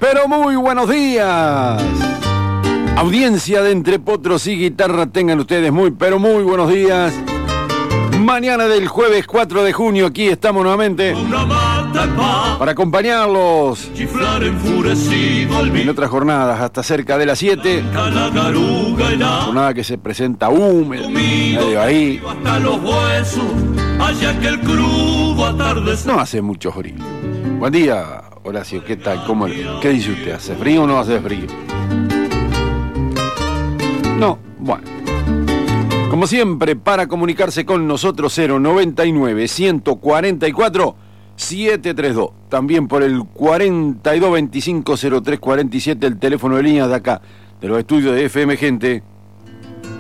pero muy buenos días. Audiencia de Entre Potros y Guitarra, tengan ustedes pero muy buenos días. Mañana del jueves 4 de junio, aquí estamos nuevamente para acompañarlos en otras jornadas hasta cerca de las 7. Jornada que se presenta húmeda, medio ahí. No hace mucho frío. Buen día, Horacio, ¿qué tal? ¿Qué dice usted? ¿Hace frío o no hace frío? No, bueno. Como siempre, para comunicarse con nosotros, 099-144-732. También por el 4225-0347, el teléfono de líneas de acá, de los estudios de FM Gente.